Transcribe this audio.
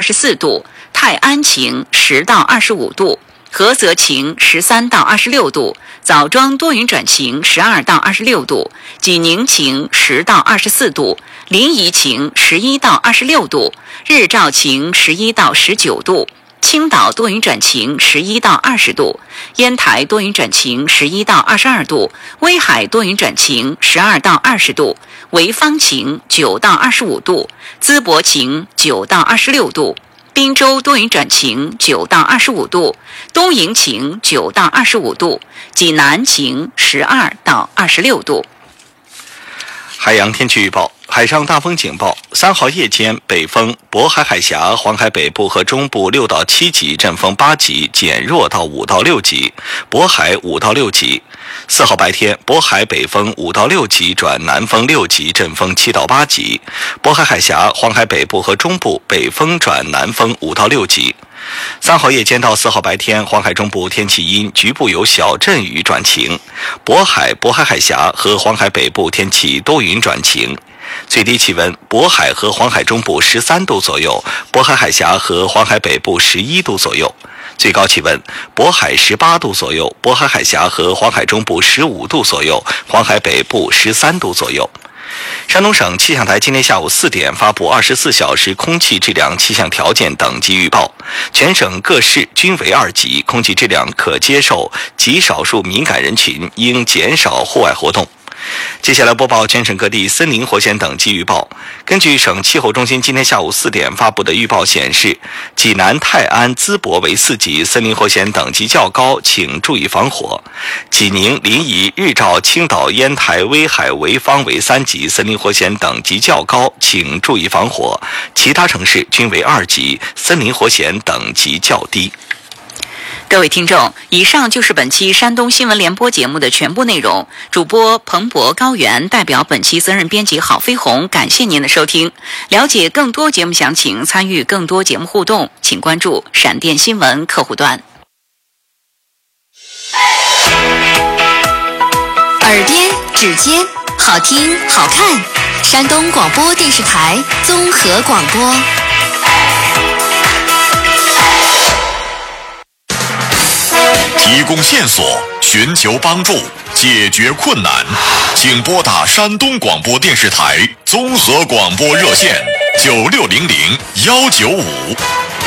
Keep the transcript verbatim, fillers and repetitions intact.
十四度，泰安晴十到二十五度，菏泽晴十三到二十六度，枣庄多云转晴十二到二十六度，济宁晴十到二十四度，临沂晴十一到二十六度，日照晴十一到十九度，青岛多云转晴十一到二十度，烟台多云转晴十一到二十二度，威海多云转晴十二到二十度，潍坊晴九到二十五度，淄博晴九到二十六度，滨州多云转晴九到二十五度，东营晴九到二十五度，济南晴十二到二十六度。 海洋天气预报，海上大风警报，三号夜间北风，渤海海峡、黄海北部和中部六到七级，阵风八级，减弱到五到六级，渤海五到六级。四号白天，渤海北风五到六级转南风六级，阵风七到八级，渤海海峡、黄海北部和中部北风转南风五到六级。三号夜间到四号白天，黄海中部天气阴，局部有小阵雨转晴，渤海、渤海海峡和黄海北部天气多云转晴。最低气温，渤海和黄海中部十三度左右，渤海海峡和黄海北部十一度左右。最高气温，渤海十八度左右，渤海海峡和黄海中部十五度左右，黄海北部十三度左右。山东省气象台今天下午四点发布二十四小时空气质量气象条件等级预报，全省各市均为二级，空气质量可接受，极少数敏感人群应减少户外活动。接下来播报全省各地森林火险等级预报。根据省气候中心今天下午四点发布的预报显示，济南、泰安、淄博为四级，森林火险等级较高，请注意防火；济宁、临沂、日照、青岛、烟台、威海、潍坊为三级，森林火险等级较高，请注意防火；其他城市均为二级，森林火险等级较低。 各位听众，以上就是本期山东新闻联播节目的全部内容。主播彭博、高原代表本期责任编辑郝飞鸿，感谢您的收听。了解更多节目详情，参与更多节目互动，请关注闪电新闻客户端。 耳边、指尖，好听、好看。山东广播电视台综合广播。 提供线索，寻求帮助，解决困难，请拨打山东广播电视台综合广播热线九六零零幺九五。